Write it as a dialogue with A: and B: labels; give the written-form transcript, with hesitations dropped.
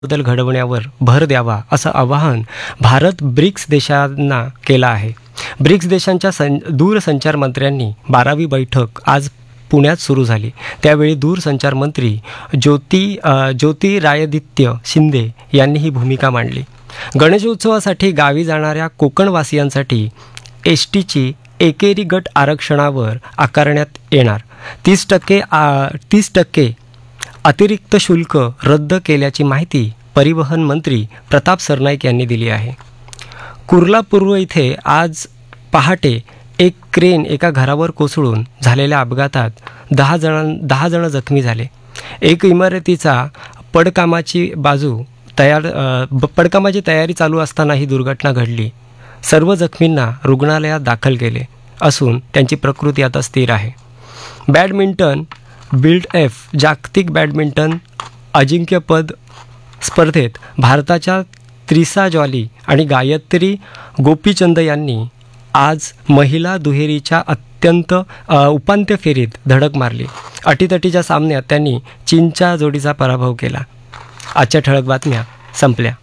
A: बदल घडवण्यावर भर द्यावा असं आवाहन भारत ब्रिक्स देशांना केलं आहे. ब्रिक्स देशांच्या दूरसंचार मंत्र्यांनी 12वी बैठक आज पुण्यात सुरू झाली. त्यावेळी दूरसंचार मंत्री ज्योतिरादित्य शिंदे यांनी ही भूमिका मांडली. गणेशोत्सवासाठी गावी जाणाऱ्या कोकणवासियांसाठी एसटीची एकेरी गट आरक्षणावर आकारण्यात येणार 30% अतिरिक्त शुल्क रद्द केल्याची माहिती परिवहन मंत्री प्रताप सरनाईक यांनी दिली आहे. कुर्ला पूर्व इथे आज पहाटे एक क्रेन एका घरावर कोसळून झालेल्या अपघातात 10 जण जखमी झाले. एक इमारतीचा पडकामाची तयारी चालू असताना ही दुर्घटना घडली. सर्व जखमींना रुग्णालयात दाखल केले असून त्यांची प्रकृती आता स्थिर आहे. बॅडमिंटन बिल्ड एफ जागतिक बॅडमिंटन अजिंक्यपद स्पर्धेत भारताच्या त्रिसा जॉली आणि गायत्री गोपीचंद यांनी आज महिला दुहेरीच्या उपांत्य फेरीत धडक मारली. अटीतटीच्या सामन्यात त्यांनी चीनच्या जोडीचा पराभव केला. आजच्या ठळक बातम्या संपल्या.